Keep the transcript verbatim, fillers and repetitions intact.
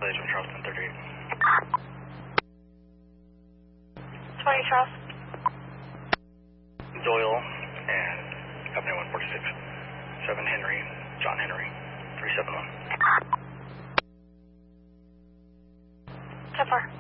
Charlie from Charleston, thirty-eight. twenty Charles. Doyle and Company one forty-six. seven Henry, John Henry, three seven one. ten four.